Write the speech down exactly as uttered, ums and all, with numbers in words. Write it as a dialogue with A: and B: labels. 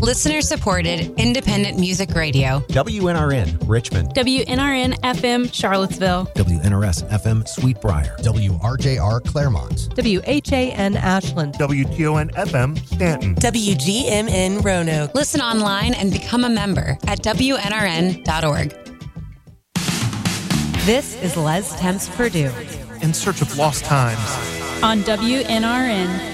A: Listener-supported, independent music radio.
B: W N R N, Richmond.
C: W N R N F M, Charlottesville.
D: W N R S F M, Sweetbriar.
E: W R J R, Claremont.
F: W H A N, Ashland.
G: W T O N F M, Stanton.
H: W G M N, Roanoke.
A: Listen online and become a member at W N R N dot org.
F: This is Les Temps Purdue.
G: In search of lost times.
C: On W N R N.